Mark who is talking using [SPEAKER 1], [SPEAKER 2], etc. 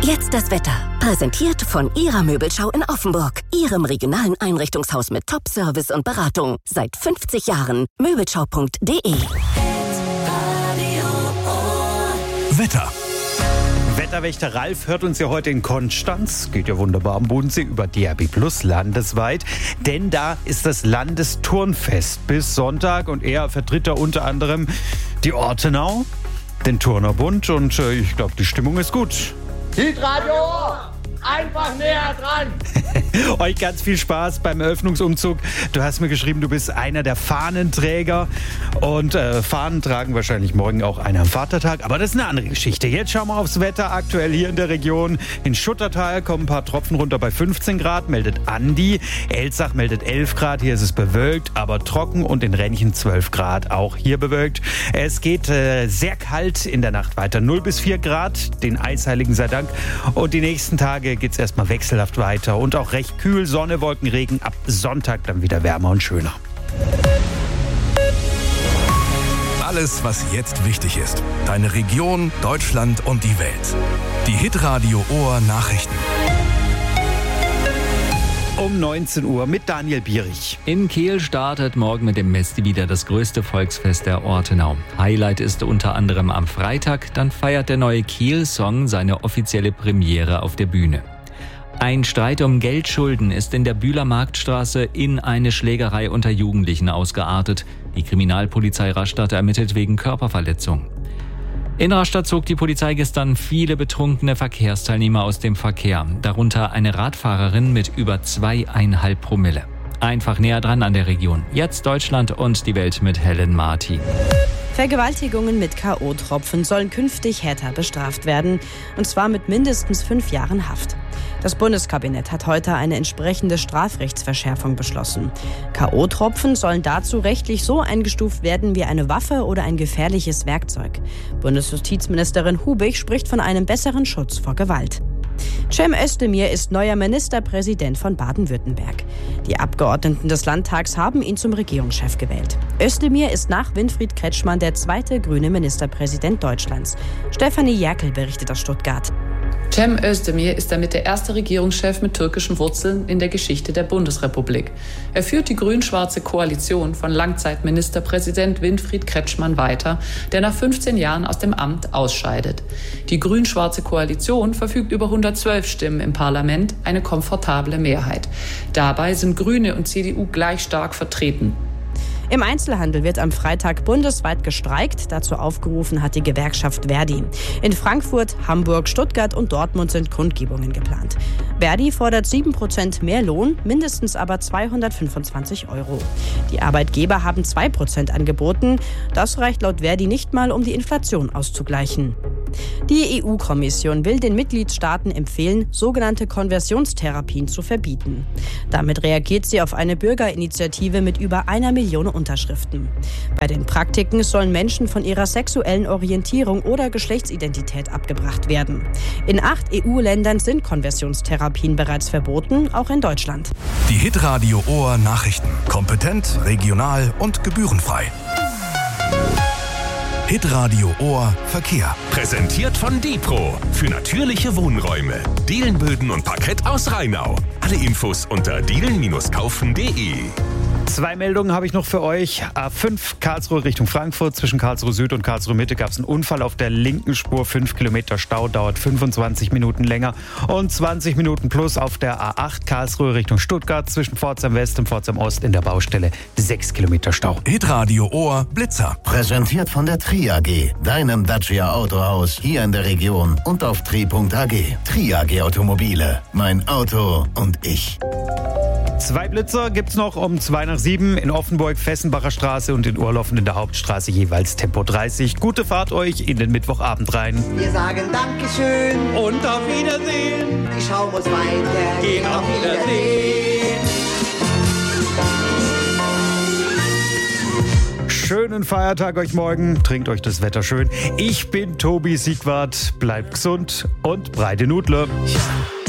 [SPEAKER 1] Jetzt das Wetter. Präsentiert von Ihrer Möbelschau in Offenburg. Ihrem regionalen Einrichtungshaus mit Top-Service und Beratung. Seit 50 Jahren. Möbelschau.de.
[SPEAKER 2] Wetter.
[SPEAKER 3] Wetterwächter Ralf hört uns ja heute in Konstanz. Geht ja wunderbar am Bodensee über DRB Plus landesweit. Denn da ist das Landesturnfest bis Sonntag. Und er vertritt da unter anderem die Ortenau, den Turnerbund. Und ich glaube, die Stimmung ist gut.
[SPEAKER 4] Hitradio, einfach näher dran.
[SPEAKER 3] Euch ganz viel Spaß beim Eröffnungsumzug. Du hast mir geschrieben, du bist einer der Fahnenträger. Und Fahnen tragen wahrscheinlich morgen auch einer am Vatertag. Aber das ist eine andere Geschichte. Jetzt schauen wir aufs Wetter. Aktuell hier in der Region. In Schuttertal kommen ein paar Tropfen runter bei 15 Grad, meldet Andi. Elzach meldet 11 Grad. Hier ist es bewölkt, aber trocken. Und in Rennchen 12 Grad, auch hier bewölkt. Es geht sehr kalt in der Nacht weiter. 0 bis 4 Grad, den Eisheiligen sei Dank. Und die nächsten Tage geht es erstmal wechselhaft weiter. Und auch recht kühl, Sonne, Wolken, Regen. Ab Sonntag dann wieder wärmer und schöner.
[SPEAKER 2] Alles, was jetzt wichtig ist. Deine Region, Deutschland und die Welt. Die Hitradio Ohr Nachrichten.
[SPEAKER 3] Um 19 Uhr mit Daniel Bierich.
[SPEAKER 5] In Kehl startet morgen mit dem Mesti wieder das größte Volksfest der Ortenau. Highlight ist unter anderem am Freitag, dann feiert der neue Kehl-Song seine offizielle Premiere auf der Bühne. Ein Streit um Geldschulden ist in der Bühler Marktstraße in eine Schlägerei unter Jugendlichen ausgeartet. Die Kriminalpolizei Rastatt ermittelt wegen Körperverletzung. In Rastatt zog die Polizei gestern viele betrunkene Verkehrsteilnehmer aus dem Verkehr, darunter eine Radfahrerin mit über 2,5 Promille. Einfach näher dran an der Region. Jetzt Deutschland und die Welt mit Helen Marti.
[SPEAKER 6] Vergewaltigungen mit K.O.-Tropfen sollen künftig härter bestraft werden, und zwar mit mindestens 5 Jahren Haft. Das Bundeskabinett hat heute eine entsprechende Strafrechtsverschärfung beschlossen. K.O.-Tropfen sollen dazu rechtlich so eingestuft werden wie eine Waffe oder ein gefährliches Werkzeug. Bundesjustizministerin Hubig spricht von einem besseren Schutz vor Gewalt. Cem Özdemir ist neuer Ministerpräsident von Baden-Württemberg. Die Abgeordneten des Landtags haben ihn zum Regierungschef gewählt. Özdemir ist nach Winfried Kretschmann der zweite grüne Ministerpräsident Deutschlands. Stefanie Jerkel berichtet aus Stuttgart.
[SPEAKER 7] Cem Özdemir ist damit der erste Regierungschef mit türkischen Wurzeln in der Geschichte der Bundesrepublik. Er führt die grün-schwarze Koalition von Langzeitministerpräsident Winfried Kretschmann weiter, der nach 15 Jahren aus dem Amt ausscheidet. Die grün-schwarze Koalition verfügt über 112 Stimmen im Parlament, eine komfortable Mehrheit. Dabei sind Grüne und CDU gleich stark vertreten.
[SPEAKER 6] Im Einzelhandel wird am Freitag bundesweit gestreikt. Dazu aufgerufen hat die Gewerkschaft Verdi. In Frankfurt, Hamburg, Stuttgart und Dortmund sind Kundgebungen geplant. Verdi fordert 7% mehr Lohn, mindestens aber 225 €. Die Arbeitgeber haben 2% angeboten. Das reicht laut Verdi nicht mal, um die Inflation auszugleichen. Die EU-Kommission will den Mitgliedstaaten empfehlen, sogenannte Konversionstherapien zu verbieten. Damit reagiert sie auf eine Bürgerinitiative mit über 1 Million Unterschriften. Bei den Praktiken sollen Menschen von ihrer sexuellen Orientierung oder Geschlechtsidentität abgebracht werden. In 8 EU-Ländern sind Konversionstherapien bereits verboten, auch in Deutschland.
[SPEAKER 2] Die Hitradio Ohr Nachrichten. Kompetent, regional und gebührenfrei. Hitradio Ohr Verkehr.
[SPEAKER 8] Präsentiert von Dipro für natürliche Wohnräume. Dielenböden und Parkett aus Rheinau. Alle Infos unter dielen-kaufen.de.
[SPEAKER 3] 2 Meldungen habe ich noch für euch. A5 Karlsruhe Richtung Frankfurt. Zwischen Karlsruhe Süd und Karlsruhe Mitte gab es einen Unfall auf der linken Spur. 5 Kilometer Stau, dauert 25 Minuten länger. Und 20 Minuten plus auf der A8 Karlsruhe Richtung Stuttgart. Zwischen Pforzheim West und Pforzheim Ost in der Baustelle 6 Kilometer Stau.
[SPEAKER 2] Hitradio Ohr Blitzer.
[SPEAKER 9] Präsentiert von der Tri AG, deinem Dacia Autohaus hier in der Region und auf tri.ag. Tri AG Automobile. Mein Auto und ich.
[SPEAKER 3] 2 Blitzer gibt's noch um 6:55 in Offenburg, Fessenbacher Straße und in Urlaufen in der Hauptstraße jeweils Tempo 30. Gute Fahrt euch in den Mittwochabend rein.
[SPEAKER 4] Wir sagen Dankeschön
[SPEAKER 3] Und auf Wiedersehen.
[SPEAKER 4] Die Schau muss weitergehen. Auf Wiedersehen.
[SPEAKER 3] Schönen Feiertag euch morgen. Trinkt euch das Wetter schön. Ich bin Tobi Siegwart. Bleibt gesund und breite Nudle.